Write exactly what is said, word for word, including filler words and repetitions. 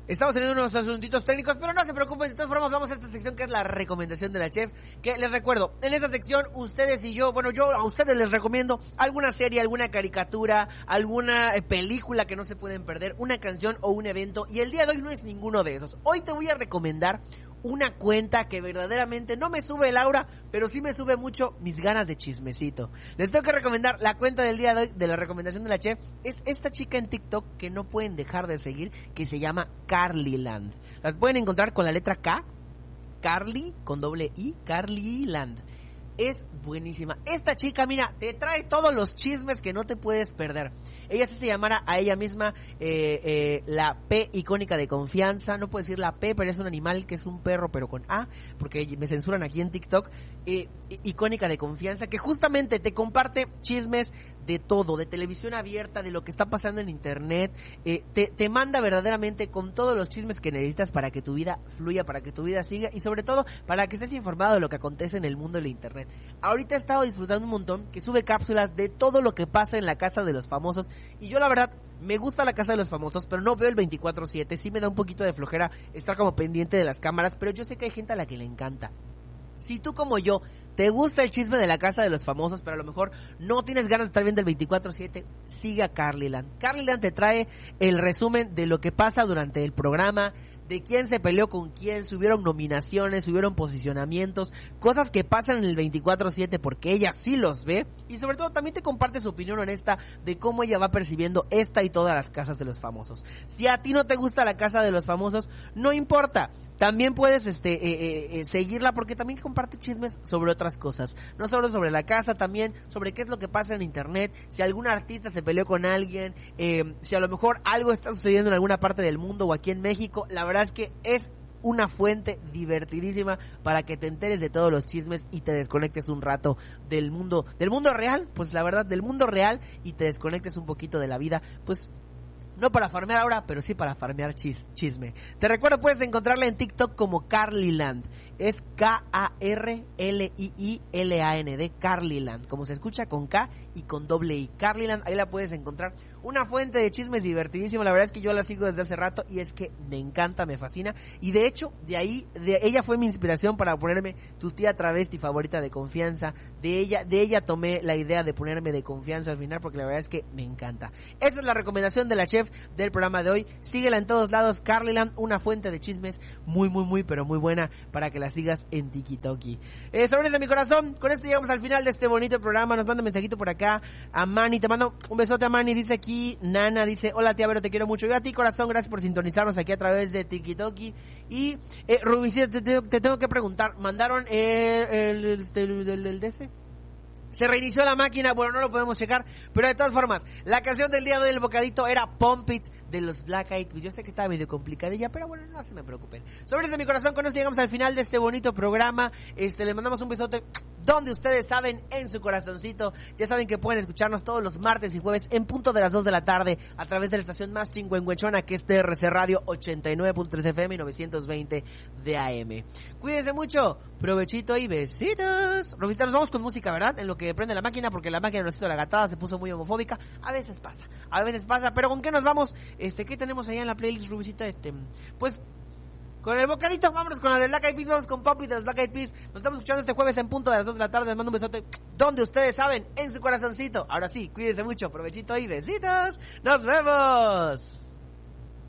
Estamos teniendo unos asuntitos técnicos, pero no se preocupen, de todas formas vamos a esta sección que es la recomendación de la chef, que les recuerdo, en esta sección ustedes y yo, bueno, yo a ustedes les recomiendo alguna serie, alguna caricatura, alguna película que no se pueden perder, una canción o un evento, y el día de hoy no es ninguno de esos. Hoy te voy a recomendar una cuenta que verdaderamente no me sube el aura, pero sí me sube mucho mis ganas de chismecito. Les tengo que recomendar la cuenta del día de hoy, de la recomendación de la chef, es esta chica en TikTok que no pueden dejar de seguir, que se llama Carlyland. Las pueden encontrar con la letra K, Carly, con doble I, Carlyland. Es buenísima. Esta chica, mira, te trae todos los chismes que no te puedes perder. Ella sí se llamara a ella misma eh, eh, la P icónica de confianza. No puedo decir la P, pero es un animal que es un perro, pero con A, porque me censuran aquí en TikTok. Eh, icónica de confianza, que justamente te comparte chismes de todo, de televisión abierta, de lo que está pasando en internet. Eh, te, te manda verdaderamente con todos los chismes que necesitas para que tu vida fluya, para que tu vida siga y sobre todo para que estés informado de lo que acontece en el mundo de la internet. Ahorita he estado disfrutando un montón, que sube cápsulas de todo lo que pasa en la casa de los famosos, y yo la verdad me gusta la casa de los famosos, pero no veo el veinticuatro siete, sí me da un poquito de flojera estar como pendiente de las cámaras, pero yo sé que hay gente a la que le encanta. Si tú como yo te gusta el chisme de la casa de los famosos, pero a lo mejor no tienes ganas de estar viendo el veinticuatro siete, sigue a Carlyland. Carlyland te trae el resumen de lo que pasa durante el programa, de quién se peleó con quién, subieron nominaciones, subieron posicionamientos, cosas que pasan en el veinticuatro siete porque ella sí los ve, y sobre todo también te comparte su opinión honesta de cómo ella va percibiendo esta y todas las casas de los famosos. Si a ti no te gusta la casa de los famosos, no importa, también puedes este eh, eh, seguirla porque también comparte chismes sobre otras cosas, no solo sobre la casa, también sobre qué es lo que pasa en internet, si algún artista se peleó con alguien, eh, si a lo mejor algo está sucediendo en alguna parte del mundo o aquí en México. La verdad es que es una fuente divertidísima para que te enteres de todos los chismes y te desconectes un rato del mundo, del mundo real, pues la verdad, del mundo real, y te desconectes un poquito de la vida, pues no para farmear ahora, pero sí para farmear chis, chisme. Te recuerdo, puedes encontrarla en TikTok como Carlyland. Es K A R L I I L A N D, Carlyland. Como se escucha, con K y con doble I. Carlyland, ahí la puedes encontrar. Una fuente de chismes divertidísima. La verdad es que yo la sigo desde hace rato y es que me encanta, me fascina. Y de hecho, de ahí, de ella fue mi inspiración para ponerme tu tía travesti favorita de confianza. De ella, de ella tomé la idea de ponerme de confianza al final, porque la verdad es que me encanta. Esa es la recomendación de la chef del programa de hoy. Síguela en todos lados, Carlyland, una fuente de chismes muy, muy, muy, pero muy buena para que la sigas en TikToki. Eh, Sobres de mi corazón, con esto llegamos al final de este bonito programa. Nos manda un mensajito por acá a Manny, te mando un besote a Manny, dice aquí Nana, dice, hola tía Vero, te quiero mucho. Yo a ti, corazón, gracias por sintonizarnos aquí a través de TikToki. Y eh, Rubicita, te, te, te tengo que preguntar, mandaron el, el, el, el, el, el D C. Se reinició la máquina, bueno, no lo podemos checar, pero de todas formas, la canción del día de hoy del bocadito era Pump It de los Black Eyed Peas. Yo sé que estaba medio complicadilla, pero bueno, no se me preocupen. Sobres de mi corazón, con esto llegamos al final de este bonito programa. Este, les mandamos un besote donde ustedes saben, en su corazoncito. Ya saben que pueden escucharnos todos los martes y jueves en punto de las dos de la tarde a través de la estación más chingüengüenchona, que es T R C Radio ochenta y nueve punto tres F M y novecientos veinte de A M. Cuídense mucho, provechito y besitos. Rosita, nos vamos con música, ¿verdad? En lo que prende la máquina, porque la máquina nos hizo la gatada, se puso muy homofóbica. A veces pasa, a veces pasa, pero ¿con qué nos vamos? Este, ¿qué tenemos allá en la playlist, Rubicita? Este, pues, con el vocalito, vámonos con la de Black Eyed Peas, vamos con Poppy de los Black Eyed Peas. Nos estamos escuchando este jueves en punto de las dos de la tarde. Les mando un besote donde ustedes saben, en su corazoncito. Ahora sí, cuídense mucho, provechito y besitos. ¡Nos vemos!